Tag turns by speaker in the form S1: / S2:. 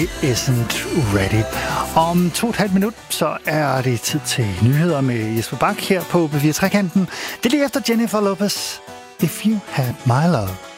S1: Isn't Ready. Om 2,5 minutter, så er det tid til nyheder med Jesper Bak her på B4 Trekanten. Det er lige efter Jennifer Lopez, If You Had My Love.